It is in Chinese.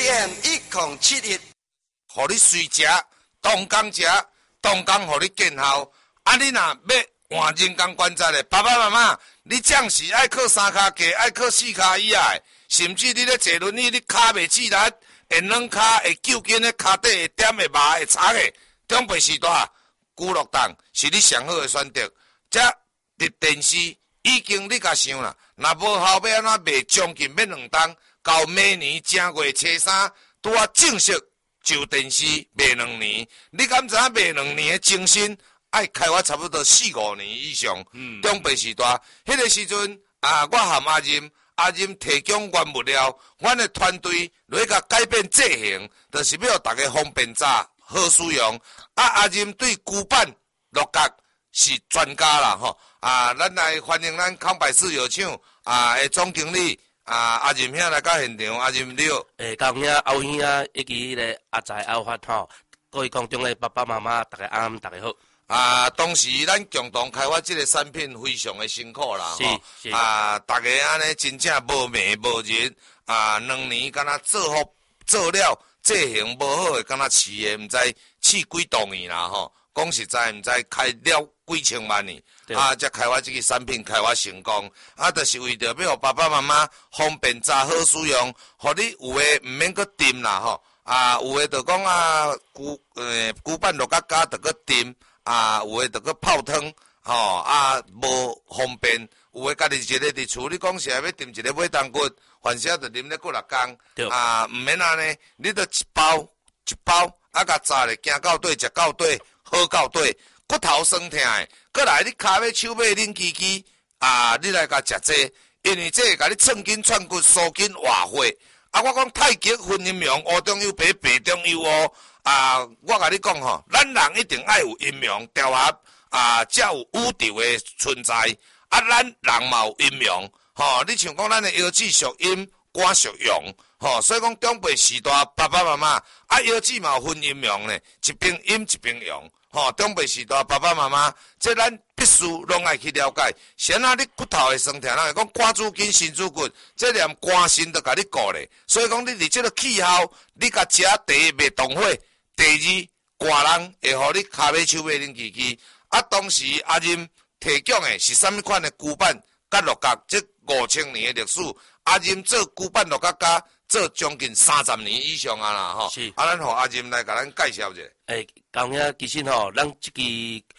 AM1071， 互你随食，当工食，当工互你见效。啊，你若要换人工关节的爸爸妈妈，你暂时爱靠3骹架，爱靠4骹以外，甚至你咧坐轮椅，你骹袂起力，会软骹，会揪筋的骹底会点会麻会擦的，中北时代居乐档是你上好的选择。这伫电视已经你甲想啦，若无效要安怎卖将近要2档，到明年正月初3，拄啊正式就电视卖2年。你敢知影卖2年的精神？爱开发差不多4-5年以上，中北时代，迄个时阵啊，我和阿任提供原物料，阮的团队来甲改变制型，就是要大家方便查好使用。阿任对古板落角是专家啦吼，咱来欢迎咱康百事药厂的总经理阿任兄来到现场，阿任你好。 高兄、欧兄啊，以及迄个阿财、阿发吼，各位观众的爸爸妈妈，大家安，大家好。 当时咱共同开发这个产品非常的辛苦啦， 是大家安尼真正无眠无日，2年敢若做了制型无好的，敢若饲的毋知饲几多年啦吼。讲实在毋知开了几千万年，才开发这个产品开发成功，就是为着要互爸爸妈妈方便查好使用，互你有诶毋免搁沉啦吼，有诶就讲骨板落甲就搁沉。有诶，就搁泡汤，无方便；有诶，家己一个伫厝，你讲是要炖一个马冬骨，反正就啉咧过6工，毋免安尼，你着一包，甲炸咧，行到底，食到底，好到底，骨头酸痛诶，过来你骹尾手尾冷吱吱，你来甲食这，因为这会甲你寸筋串骨、疏筋活血。我讲太极分阴阳，乌中有白，白中有乌。我甲你讲吼，咱人一定爱有阴阳调和，才有宇宙的存在。咱人嘛有阴阳，你像讲咱的腰子属阴，肝属阳，所以讲中辈时代爸爸妈妈腰子嘛有分阴阳呢，一边阴一边阳。中辈时代爸爸妈妈，这咱必须拢爱去了解。先你骨头会酸痛，人会讲肝主筋，心主骨，这连肝肾都甲你顾咧。所以讲你伫这个气候，你甲食第一袂动火。第二，寒人会互你骹尾手尾冷吱吱。当时阿任提供的是啥物款的骨板甲落角？这5000年的历史，阿任做骨板落角家做将近30年以上啦吼。 是。 咱互阿任来甲咱介绍者。 高兄，其实吼，咱这个